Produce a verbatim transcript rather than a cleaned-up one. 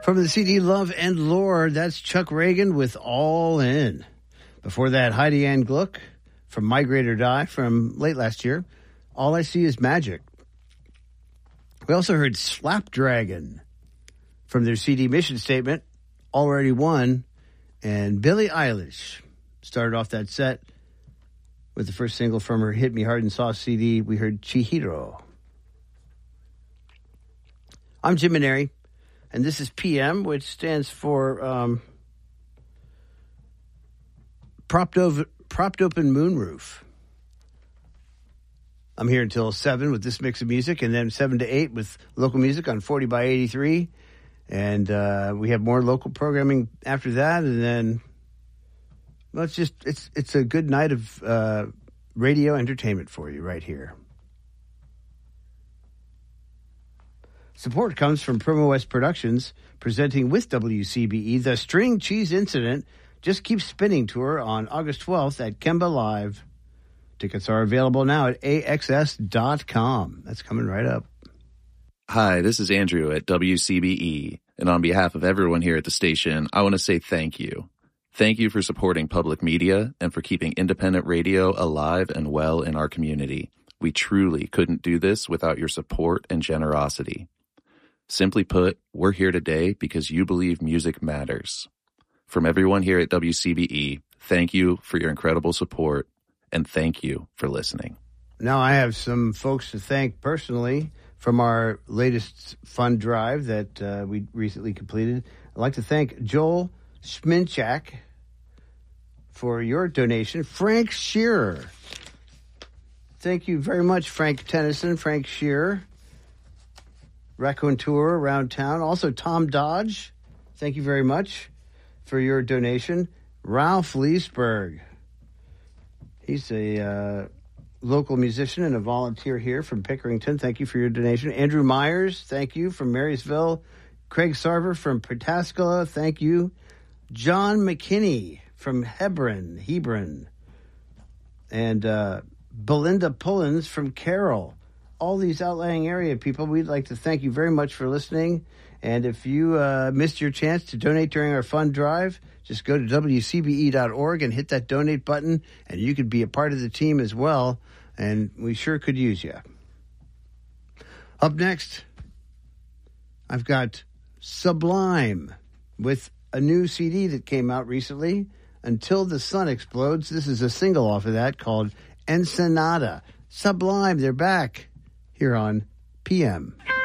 From the C D Love and Lore, that's Chuck Reagan with All In. Before that, Heidi Ann Gluck from Migrate or Die from late last year. All I See is Magic. We also heard Slapdragon from their C D mission statement, Already Won. And Billie Eilish started off that set with the first single from her Hit Me Hard and Soft C D. We heard Chihiro. I'm Jim Maneri, and this is P M, which stands for um, Propped, Over, Propped Open Moonroof. I'm here until seven with this mix of music, and then seven to eight with local music on forty by eighty-three. And uh, we have more local programming after that, and then well, it's just it's it's a good night of uh, radio entertainment for you right here. Support comes from Promo West Productions, presenting with W C B E the String Cheese Incident. Just Keep Spinning tour on August twelfth at Kemba Live. Tickets are available now at A X S dot com. That's coming right up. Hi, this is Andrew at W C B E, and on behalf of everyone here at the station, I want to say thank you. Thank you for supporting public media and for keeping independent radio alive and well in our community. We truly couldn't do this without your support and generosity. Simply put, we're here today because you believe music matters. From everyone here at W C B E, thank you for your incredible support, and thank you for listening. Now I have some folks to thank personally from our latest fund drive that uh, we recently completed. I'd like to thank Joel Schminchak for your donation. Frank Shearer. Thank you very much, Frank Tennyson, Frank Shearer. Raccoon Tour around town. Also, Tom Dodge. Thank you very much for your donation. Ralph Leesburg. He's a uh, local musician and a volunteer here from Pickerington. Thank you for your donation. Andrew Myers, thank you from Marysville. Craig Sarver from Pataskala, thank you. John McKinney from Hebron, Hebron. And uh, Belinda Pullins from Carroll. All these outlying area people, we'd like to thank you very much for listening. And if you uh, missed your chance to donate during our fund drive, just go to W C B E dot org and hit that donate button, and you could be a part of the team as well. And we sure could use you. Up next, I've got Sublime with a new C D that came out recently, Until the Sun Explodes. This is a single off of that called Ensenada. Sublime, they're back here on P M.